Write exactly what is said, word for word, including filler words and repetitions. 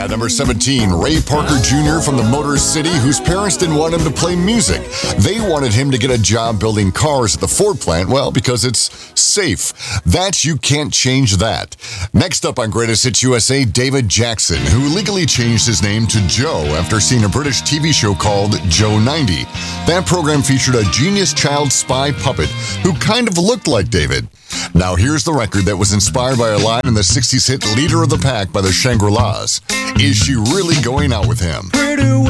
At number seventeen, Ray Parker Junior from the Motor City, whose parents didn't want him to play music. They wanted him to get a job building cars at the Ford plant, well, because it's safe. That you can't change that. Next up on Greatest Hits U S A, David Jackson, who legally changed his name to Joe after seeing a British T V show called Joe ninety. That program featured a genius child spy puppet who kind of looked like David. Now here's the record that was inspired by a line in the sixties hit Leader of the Pack by the Shangri-Las. Is she really going out with him?